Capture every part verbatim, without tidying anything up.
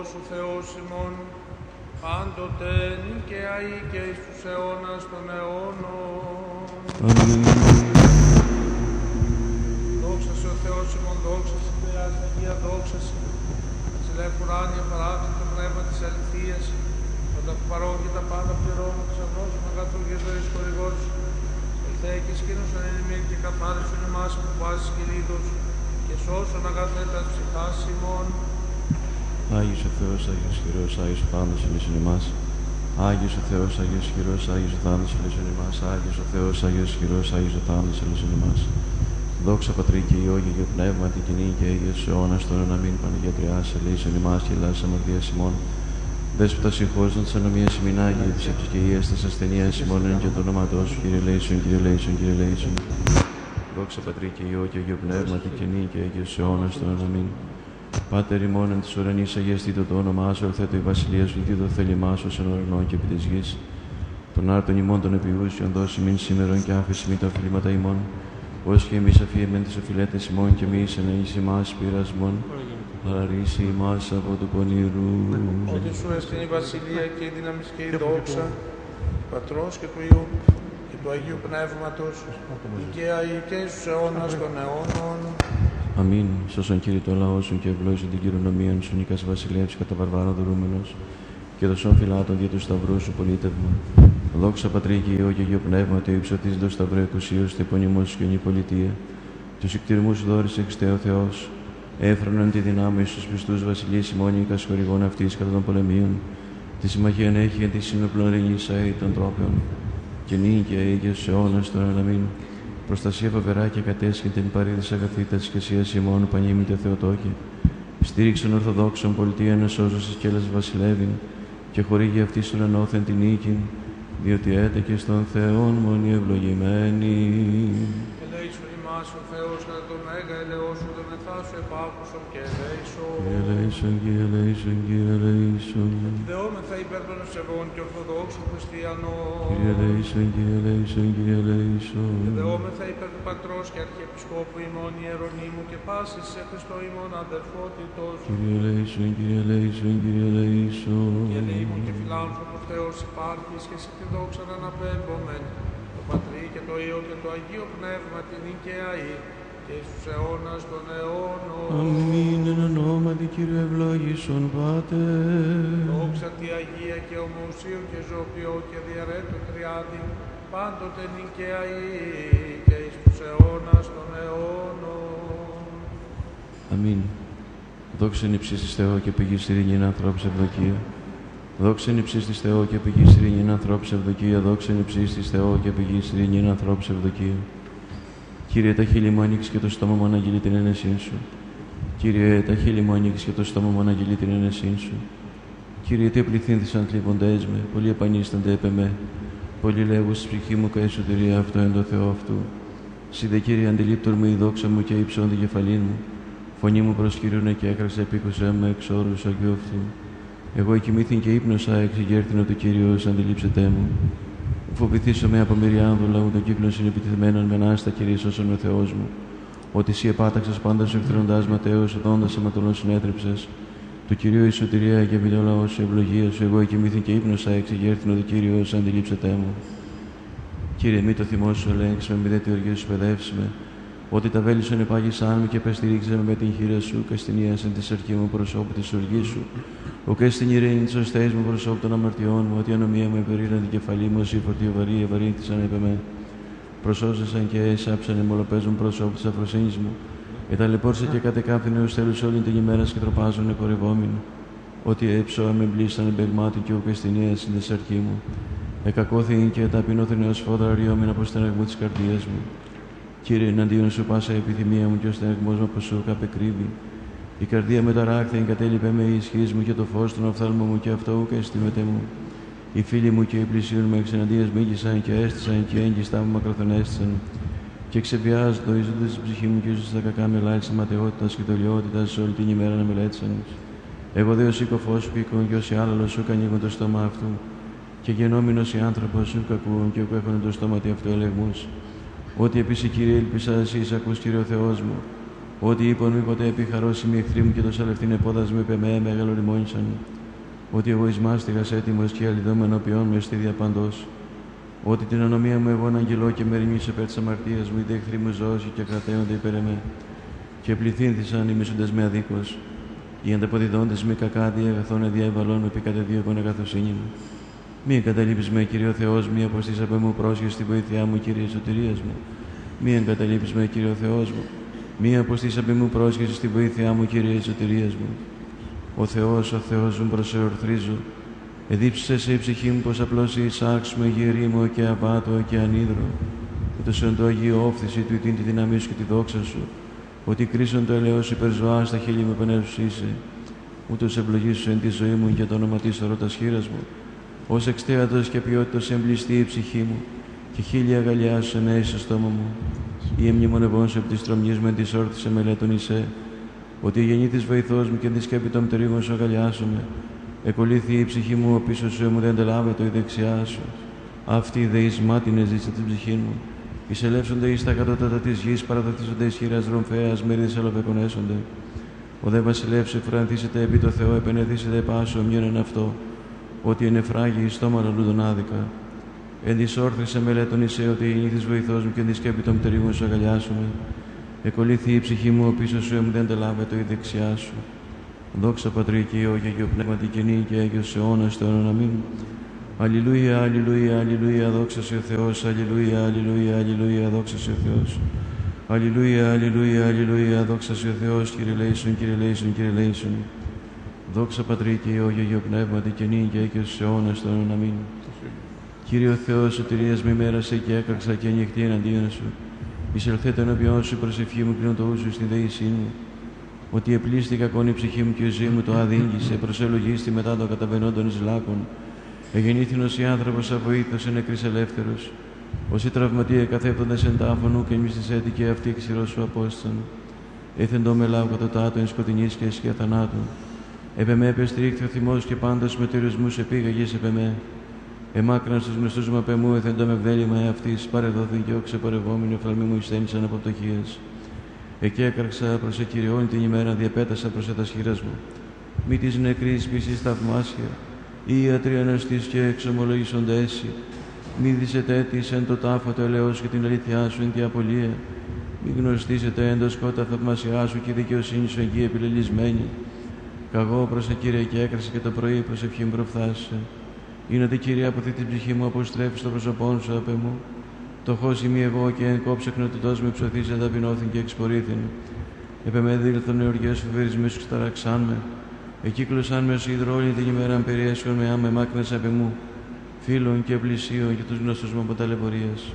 Σου Θεός ημών, πάντοτε και αεί και εις τους αιώνας των αιώνων. Αμήν. Δόξα σε ο Θεός ημών, δόξα σε Θεάς Αγία, δόξα σε σε λε ουράνια παράξενο το πνεύμα της αληθείας, όταν παρών και τα πάντα πληρώνω, ξαφνός με αγαθού και ζωής χορηγός, ελθέ και σκήνωσον εν ημίν και καθάρισον εμάς από πάσης και λίδος, και σώσον αγαθέ τας ψυχάς ημών. Άγιος ο Θεός, Άγιος χειρός, Άγιος ο θάνατος ελείσον ημάς. Άγιος ο Θεός, Άγιος χειρός, Άγιος ο θάνατος ελείσον ημάς. Άγιος ο Θεός, Άγιος χειρός, Άγιος ο θάνατος ελείσον ημάς. Δόξα Πατρί και Υιό και Αγίο Πνεύμα, την κοινή και Αγίος αιώνας τώρα να μην Παναγία Τριάς ελείσον ημάς και ελάς αμαρτίας ημών. Δέσποτα συγχώρησαν της ανομίας ημίν Άγιοι, της ευκαιίας, της ασθενείας ημών εν και το όνοματός σου, Κύριε ελέησον, Κύριε ελέησον, Κύριε ελέησον. Δόξα Πατρί και Υιό και Αγίο Πνεύμα, την κοινή και Αγίος αιώνας τώρα να μην. Πάτερ ημών εν της ουρανής, αγιαστήτω το όνομά σου, ελθέτω η βασιλεία σου, δίδω θέλημά σου, εν ουρανό και επί της γης. Τον άρτον ημών των επιούσιων, δώσει μην σήμερον και άφηση μη τα οφειλήματα ημών, ως και εμείς αφιεμέν τις οφειλέτες ημών και μη εις εννοείς ημάς πειρασμών, παραρρήσει ημάς από του πονηρού. Ότι σου εστιν η βασιλεία και η δύναμη και η δόξα, του Πατρός και του Υιού και του Αγίου Πνεύματος, και αεί και εις τους αιώνας των αιώνων. Αμήν. Σώσον Κύριε το λαό σου και ευλόγησον την κληρονομία σου, νίκας βασιλεύς κατά βαρβάρων δρούμενος, και δοσών φυλάτων δια του σταυρού σου πολίτευμα. Δόξα Πατρί και Υιό και Αγίο Πνεύμα, το υψωτής δο σταυρό εκουσίως, το επωνυμό σου και η πολιτεία. Τους εκτιρμούς σου δόρισε εξ Θεό Θεός, έφρανον τη δυνάμει στους πιστούς βασιλείς ημών νίκας χορηγών αυτής κατά των πολεμίων. Τη συμμαχίαν έχει εν τη συνοπλών ρενήσαει των τρόπεων, και νίκη αίγιος αιώνας τον αναμήν. Προστασία φοβερά και κατέσχεν την παρήδης αγαθή τα θρησκευσίας ημών πανήμητε Θεοτόκη. Στήριξον Ορθοδόξων πολιτεία να σώζωσης και σκέλας βασιλεύειν, και χορήγει αυτή στον ανώθεν την νίκην, διότι έτεκε στον Θεόν μονή ευλογημένη. Ελέησον ημάς ο Θεός κατά το μέγα ελεός σου, δε μεθά σου επάκουσον και ελέησον. Κύριε ελέησον, Κύριε ελέησον, Κύριε ελέησον. Δεόμεθα υπέρ των ευσεβών και ορθοδόξων χριστιανών. Κύριε ελέησον, Κύριε ελέησον, Κύριε ελέησον. Δεόμεθα υπέρ του Πατρός και Αρχιεπισκόπου ημών Ιερονύμου και πάσης σε Χριστό ημών αδερφότητος. Κύριε ελέησον, Κύριε ελέησον, Κύριε ελέησον. Και ελεήμων και φιλάνθρωπος Θεός υπάρχεις και σε τη δόξα να αναπέμπομεν, το Πατρί και το Υιό και το Αγίο Πνεύμα την νικαία ή και εις τους αιώνας των αιώνων. Αμήν εν ονόματι Κύριε ευλόγησον Πάτερ. Δόξα τη Αγία και ομοουσίου και ζωοποιό και διαρέτω τριάδη, πάντοτε νικαία ή και εις τους αιώνας των αιώνων. Αμήν. Δόξα εν υψής της Θεό και πηγής ειρήνη ανθρώπους ευδοκία. Δόξα εν υψής της Θεό και πηγής ειρήνη ανθρώπους ευδοκία. Δόξα εν υψής της Θεό και πηγής ειρήνη ανθρώπους ευδοκία. Κύριε, τα χείλη μου ανοίξεις και το στόμα μου αναγγείλει την ένεσήν σου. Κύριε, τα χείλη μου ανοίξεις και το στόμα μου αναγγείλει την ένεσήν σου. Κύριε, τι επληθύνθησαν θλίβοντές με, πολλοί επανίστανται επ' εμέ. Πολλοί λέγουν στη ψυχή μου κα σωτηρία αυτό εν το Θεό αυτού. Συ δε Κύριε, αντιλήπτορ μου η δόξα μου και υψώντη κεφαλήν μου. Φωνή μου προς Κύριον και έκραξε επίκουσέ με εξ όρους αγίου αυτού. Εγώ εκοιμήθην και ύπνωσα εξηγέρθηνο του Κύριος, αντιλήψετε μου. Φοβηθήσω με από μυριάνδου λαού των κύκλων συνεπιτηθμένων με ανάστα Κύριε σώσον ο Θεός μου. Ότι εσύ επάταξες πάντα σου εχθροντάς ματέως, οδόντας αιματολών συνέτρεψες. Του Κυρίου η σωτηρία και βιλό λαό σου ευλογία σου. Εγώ εκοιμήθην και ύπνωσα εξηγέρθηνο του Κύριος, αντιλήψετε μου. Κύριε, μη το θυμό σου ελέγξει με, μη δε τη οργή σου παιδεύσει με. Ότι τα βέλη σου ενεπάγησαν μου και πεστηρίξε με, με την χείρα σου, καστηνίασεν τη αρχή μου προσώπου τη οργή σου. Ο και στην ειρήνη τη οστέ μου προσώπου των αμαρτιών μου, ότι η ανομία μου επερήραν την κεφαλή μου, εσύ φορτίο βαρύ ευαρύνθησαν επ' εμέ. Προσώσασαν και έσαψαν εμολοπαίζουν προσώπου τη αφροσύνη μου. Εταλαιπώρησε και κατεκάφθηνε ω τέλου όλη την ημέρα και τροπάζουν εκορευόμενοι. Ότι έψω με μπλήσαν εμπεγμάτι και ο καστηνίασεν τη αρχή μου. Εκακώθη και ταπεινώθεν ω φόδρα ριόμην από στεναγμού τη καρδία μου. Κύριε, εναντίον σου πάσα επιθυμία μου και ο στεναγμός μου από σου καπεκρύβει. Η καρδία με ταράκθη εγκατέλειπε με η ισχύς μου και το φως των οφθάλμων μου και αυτό ούκ αισθήμεται μου. Οι φίλοι μου και οι πλησίων μου εξεναντίας μίγησαν και έστησαν και έγκυστά μου μακροθενέστησαν. Και ξεβιάζω το ίζοντα της ψυχή μου και ίσως τα κακά με λάλης ματαιότητας και τολιότητας όλη την ημέρα να μελέτησαν. Εγώ δε ως οίκοφός σου οίκον και όσοι άλλαλο σου ανοίγουν το στόμα αυτού. Και γενόμενος οι άνθρωπος σου κακούν και ούκ έχουν το στόμα αυτού ελεγμούς. Ότι επίσης, Κύριε, έλπισα εσύ, ακούς, Κύριε ο Θεός μου. Ότι είπον μη ποτέ επιχαρώσιμη εχθρή μου και το σαλευτήν επόδας με πεμέ μεγαλοριμόνισαν. Ότι εγώ εις μάστιγας έτοιμος και αλειδόμενο ποιόν με στήδια παντός. Ότι την ανομία μου εγώ αγγελώ και με ρημείς επέρ της αμαρτίας μου, είτε εχθροί μου ζώση και κρατέονται υπέρ εμέ. Και πληθύνθησαν οι μισούντες με αδίκως. Οι ανταποδιδόντες με κακά διαγαθών διαβαλών επί κατεδίωκον αγαθοσύνη μου. Μη εγκαταλείπεις με, Κύριο Θεός, μη αποστείς απ' εμού πρόσχεσης στη βοήθειά μου, Κύριε σωτηρίας μου. Μη εγκαταλείπεις με, Κύριο Θεός μου, μη αποστείς απ' εμού πρόσχεσης στη βοήθειά μου, Κύριε σωτηρίας μου. Ο Θεός, ο Θεός μου προσεορθρίζω. Εδίψησε σε η ψυχή μου πως απλώς η σάρξ μου, γερήμο και αβάτο και ανίδρο. Ούτως εν το Αγίο όφθηση του ητήν τη δύναμή σου και τη δόξα σου. Ότι κρίσον το ελαιός υπερζωά στα χείλη μου επενέσου είσαι. Ούτως ευλογήσου εν τη ζωή μου και το όνομα της ορώτας χείρας μου. Ως εξτέατος και ποιότητος εμπληστεί η ψυχή μου και χίλια αγαλιά σου ενέει στο στόμα μου. Ή εμνημονευών σου επ' της τρομιής μου εν της όρθης εμελέτων εισέ. Ότι η γεννήθης βοηθός μου και εν τη σκέπη των πτερίγων σου αγαλιάσουμε. Εκολύθη η ψυχή μου, ο πίσω σου μου δεν αντελάβετο η δεξιά σου. Αυτή δε εις μάτινες ζήτησε την ψυχή μου. Εισελεύσονται εις τα κατώτατα της γης, παραδοθήσονται εις χειράς ρομφέας, μέριδες αλλοπεκονέσονται. Ο δε βασιλεύς εφρανθήσεται επί το Θεό, επενεθήσεται πάσο ομοιόν εν αυτό. Ότι ενεφράγει εις στόμα λαλούντον άδικα. Εν της όρθρης εμελέτων εισέ, ότι η γεννήθης βοηθός μου και εν τη σκέπη των πτερίγων σου αγαλιάσουμε. Εκολύθη η ψυχή μου, ο πίσω σου μου δεν αντελάβετο η δεξιά σου. Δόξα Πατρί και Υιό και Αγίο Πνεύματι και νύν και Άγιος αιώνας των αιώνων. Αμήν. Αλληλούια, αλληλούια, αλληλούια, δόξα σε ο Θεός. Αλληλούια, αλληλούια, αλληλούια, δόξα σε ο Θεός. Αλληλούια, αλληλούια, αλληλούια, δόξα σε ο Θεός. Κύριε λέησον, Κύριε λέησον, Κύριε λέησον. Δόξα Πατρί και Υιό και Αγίο Πνεύματι και νύν και Άγιος αιώνας των αιώνων. Αμήν. Κύριε ο Θεός, σωτηρίας με μέρασε και έκραξα και ανοιχτή εναντίον σου. Εισελθέτω ενώπιόν σου, προσευχή μου κλείνω το ούσου στην δεήσή μου. Ότι επλήστη κακόν η ψυχή μου και η ζωή μου το αδίγγισε, προσελογίστη μετά το καταβαινόντων εις λάκων. Εγεννήθηνος η άνθρωπος αβοήθος εν νεκρής ελεύθερος. Όσοι τραυματίε καθέπτοντες εν τάφωνου και εμείς της έτυχε αυτή ξηρός σου απόστησαν. Έθεν το μελάου κατωτάτω εν σκοτεινής και αισχία θανάτου. Επεμέ επεστρίχθη ο θυμός και πάντως μετεωρισμούς επίγαγες επεμέ. Εμάκραν στους γνωστούς μου απεμού έθεν το μευδέλημα εαυτής, παρεδόθη και ο ξεπορευόμενοι οφθαλμοί μου εισθένησαν από πτωχίες. Εκεί έκραξα προς εκυριών την ημέρα, διαπέτασα προς ετας χείρας μου. Μη της νεκρής πίσης θαυμάσια, ή ιατροί αναστής και εξομολογήσονται έσυ. Μη δισετε της εν το τάφο το ελαιός και την αλήθειά σου εν τη απολία. Μη γνωστήσετε εν το σκότα θαυμασιά σου και η δικαιοσύνη σου εκεί επιλελισμένη. Καγώ προς Κύριε και έκραξα και το πρωί προσευχή μου προφθάσε. Είναι ότι Κύριε από αυτή την ψυχή μου αποστρέφει το πρόσωπόν σου απ' εμού. Το χώσι μη εγώ και εν κόψε κνοτητός με ψωθήσε ταπεινώθην και εξπορήθην. Επεμέ δήλθον εωργές φοβερισμής σου σταραξάν με. Εκύκλωσαν με ως ύδρο όλη την ημέρα περιέσχον με άμε μάκνες απ' εμού. Φίλων και πλησίων και τους γνωστούς μου από ταλαιπωρίας.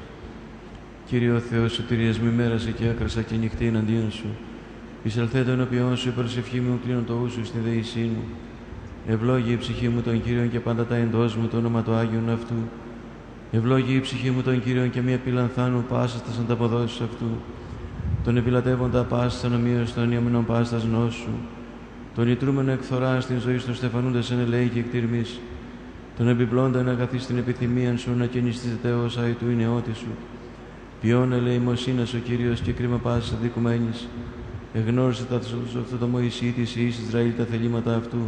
Κύριε ο Θεός σωτηρίας μη μέρασε και άκρασα και νυχτή εναντίον σου. Εισελθέτω ενώπιόν σου η προσευχή μου κλείνω το ούσου στην δεήσή μου. Ευλόγη η ψυχή μου των Κύριων και πάντα τα εντός μου το όνομα του Άγιον αυτού. Ευλόγη η ψυχή μου των Κύριων και μία πυλανθάνου πάσα στα ανταποδόσεις αυτού. Τον επιλατεύοντα πάσης ανομοίως των ιαμενών πάστας νόσου. Τον ιτρούμενο εκθορά στην ζωή των στεφανούντας εν ελέη και εκτιρμής. Τον επιπλώντα να αγαθείς στην επιθυμία σου να καινιστίζεται ως αϊ του η νεότη σου. Ποιόν ελεημοσύνας ο Κύριος και κρίμα πάσης αδικουμένης. Εγνώρισε τα αυτό το Μωυσή της Ιης Ισραήλ τα θελήματα αυτού.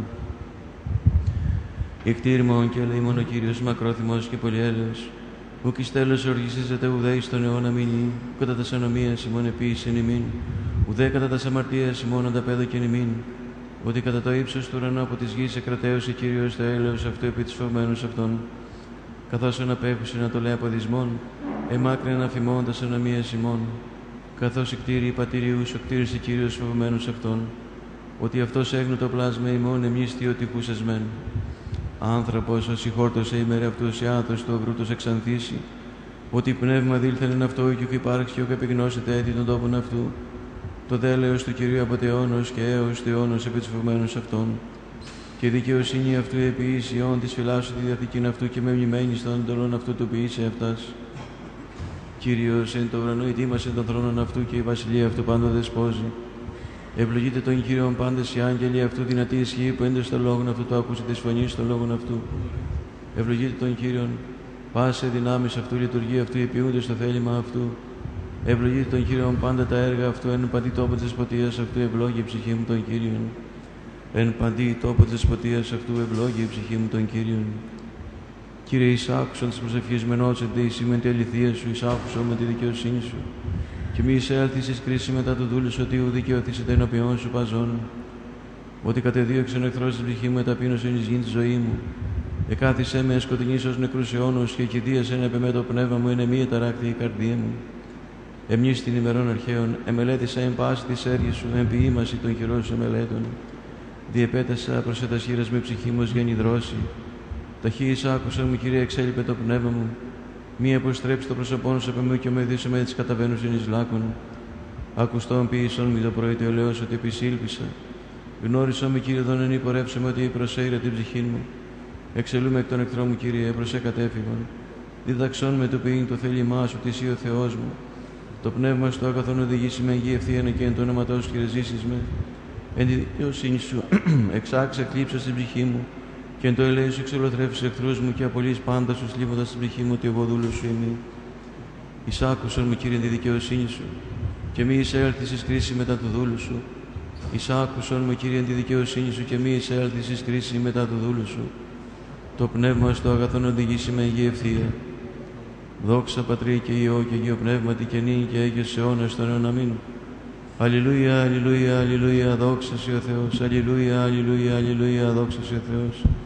Εκτήρμον και ελεήμον ο Κύριος μακρόθυμος και πολυέλεος. Ουκ εις τέλος οργισίζεται ουδέ εις τον αιώνα μηνύ, κατά τας ανομίας ημών επίσης ημίν, ουδέ κατά τας αμαρτίας ημών ανταπέδωκεν ημίν. Ότι κατά το ύψος του ουρανού από της γης εκρατέωσε Κύριος το έλεος αυτού επί της φοβμένους αυτών. Καθώς αναπέχουσε να το λέει αποδισμών, εμάκρυναν αφημώντας ανομίας ημών. Καθώς εκτήρη η πατηριού σου κτήρισε Κύριος φοβμένους αυτών. Ότι αυτός έγνου το πλάσμα ημών εμνίστη ότι χούσεσμεν. Άνθρωπος ο συγχόρτωσε ημέρα αυτούς οι άθος του αγρούτος εξανθήσει, ότι πνεύμα δήλθεν αυτό και ουκ υπάρξει και ουκ επιγνώσετε έτη των τόπων αυτού. Το δέλεος του Κυρίου από αιώνος και έως του αιώνος επί τους φοβμένους αυτών. Και η δικαιοσύνη αυτού επί εις ιών της φυλάσσου τη διαθήκην αυτού και με μνημένη στον εντολών αυτού του ποιήσε αυτάς. Κύριος εν το ουρανό ετοίμασε τον θρόνον αυτού και η βασιλεία αυτού πάντα δεσπόζει. Ευλογείτε τον Κύριον πάντες οι άγγελοι αυτού δυνατή ισχύ που έντος των λόγων αυτού το άκουσε της φωνής των λόγων αυτού. Ευλογείτε τον Κύριον, πάσε δυνάμεις αυτού, λειτουργία αυτού, επιούνται στο θέλημα αυτού. Ευλογεί τον Κύριον πάντα τα έργα αυτού, εν παντή τόπο της δεσποτείας αυτού, ευλόγει η ψυχή μου τον Κύριον. Εν παντή τόπο της δεσποτείας αυτού, ευλόγει η ψυχή μου τον Κύριον. Κύριε, εις άκουσον της προσευχής με νότσετε, εις ημεν τη αληθεία σου, εις άκουσον με τη δικαιοσύνη σου. Και μη εισέλθεις εις κρίση μετά του δούλου σου, ότι ου δικαιωθήσετε ενώπιον σου παζών. Ότι κατεδίωξεν ο εχθρός της ψυχή μου, εταπείνωσεν εις γην τη ζωή μου. Εκάθισέ με σκοτεινής ως νεκρούς αιώνους, και κηδίασεν επ' εμέ το πνεύμα μου, εν εμεί εταράκτη η καρδία μου. Εμείς την ημερών αρχαίων, εμελέτησα εν πάση της έργης σου, εν ποιήμαση των χειρών σου εμελέτων. Διεπέτασα προς ετας χείρας με ψυχή μου ως γεννηδρώσει. Ταχύης άκουσαν μου, Κύριε, εξέλιπε το πνεύμα μου. Μη αποστρέψει το πρόσωπόν σου επ' εμού και με δύσω με τις καταβαίνουσιν εις λάκων. Ακουστόν ποιήσον μη το πρωί το λέω ότι επισήλπισα. Γνώρισον με, Κύριε, δον εν υπορέψαμε ότι προσέειρε την ψυχή μου. Εξελούμε εκ των εχθρών μου, Κύριε, προς εκατέφυγον. Διδαξών με το ποιήν το θέλημά σου, τη ή ο Θεός μου. Το πνεύμα στο αγαθόν οδηγήσει με εγγύη ευθεία και εν το όνοματό σου, Κύριε, ζήσεις με. Εν τη δικαιοσύνη σου εξάξε εκλείψα στην ψυχή μου, και εν το ελέη σου εξολοθρεύσεις εχθρούς μου, και απολύεις πάντα σου σλίβοντας στην ψυχή μου, ότι εγώ δούλος σου είμαι. Εισάκουσον μου, Κύριε, εν τη δικαιοσύνη σου, και μη εισέλθεις εις κρίση μετά του δούλου σου. Εισάκουσον μου, Κύριε, εν τη δικαιοσύνη σου, και μη εισέλθεις εις κρίση μετά του δούλου σου. Το πνεύμα στο αγαθόν οδηγήσει με εγγύη ευθεία. Δόξα Πατρί και Υιό και Αγίο Πνεύματι, και νύν και Άγιος αιώνας των αιώνων. Αμήν. Αλληλούια, αλληλούια, αλληλούια, δόξα σοι ο Θεός. Αλληλούια, αλληλούια, αλληλούια, δόξα σοι ο Θεός.